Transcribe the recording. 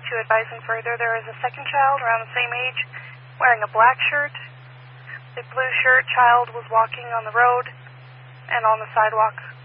to advising further, there is a second child around the same age wearing a black shirt. The blue shirt child was walking on the road and on the sidewalk